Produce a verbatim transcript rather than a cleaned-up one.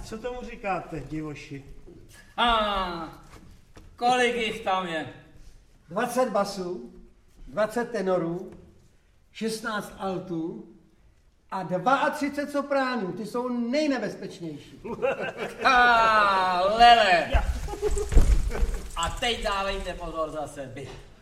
co tomu říkáte, divoši? A kolik jich tam je? dvacet basů, dvacet tenorů, šestnáct altů a třicet dva sopránů. Ty jsou nejnebezpečnější. A lele. A teď dávejte pozor zase vy.